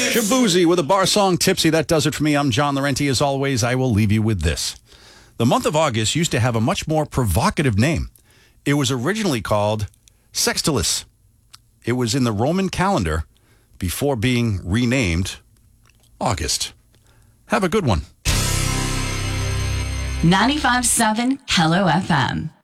Shabuzi with a bar song, Tipsy. That does it for me. I'm John Laurenti. As always, I will leave you with this. The month of August used to have a much more provocative name. It was originally called Sextilis. It was in the Roman calendar before being renamed August. Have a good one. 95.7 Hello FM.